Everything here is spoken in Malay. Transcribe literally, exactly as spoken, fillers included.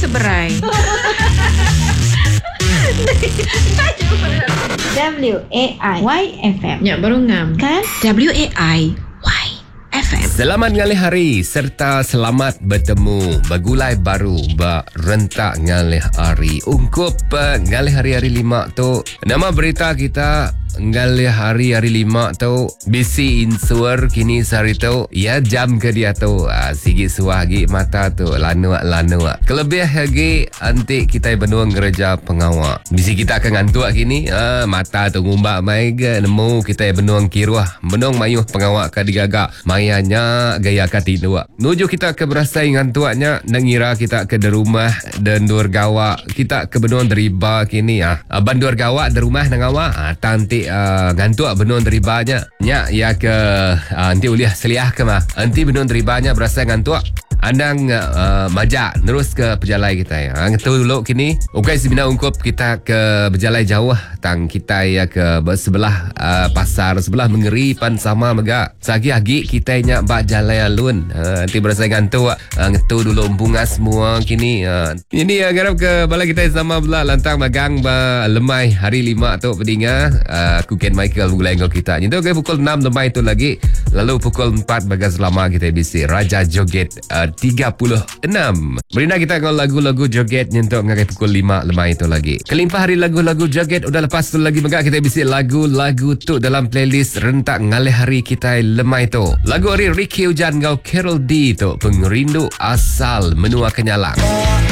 seberai. W A I Y F M. Ya, baru ngam. Kan? W A I Y F M. Selamat ngalih hari serta selamat bertemu begulai baru berentak ngalih hari. Ungkup uh, ngalih hari-hari lima tu. Nama berita kita ngalih hari-hari lima tu bisi insur kini sehari tu ya jam ke dia tu uh, sigi suah gi mata tu lanu-lanu. Kelebih lagi anti kita benuang gereja pengawal. Bisi kita akan ngantuk kini uh, mata tu ngumbak mai ke nemu kita benuang kiruah benuang mayuh pengawal ke digaga mayanya gaya katindua. Nuju kita ke berasai ngantuaknya nengira kita ke di rumah dan dur gawa kita ke benuang deriba kini ah uh, bandur gawa di rumah nengawa ah, tanti uh, ngantuk benuang deribanya nya ya ke uh, nanti uliah seliah ke mah nanti benuang deribanya berasai ngantuk andang uh, majak terus ke pejalai kita ya. Itu dulu kini. Okey sebina ungkup kita ke berjalai jauh tang kita ya ke sebelah uh, pasar sebelah mengeri pan sama mega. Sagi agi kita nya bak jalai alun. Uh, nanti berasa gantu uh, ngetu dulu bunga semua kini. Uh, ini uh, garap ke balai kita sama belah lantang magang ba lemai hari lima tu pedinga uh, aku Ken Michael mulai ngau kita. Itu okay, pukul enam lemai tu lagi. Lalu pukul empat bagas lama kita bisi Raja Joget uh, tiga puluh enam. Berina kita ngau lagu-lagu joget nyentuk ngagai pukul lima lemai itu lagi. Kelimpah hari lagu-lagu joget udah lepas tu lagi megak kita bisi lagu-lagu tu dalam playlist rentak ngalih hari kita lemai tu. Lagu hari Ricky Hujan ngau Carol D tu Pengerindu Asal Menua Kenyalang.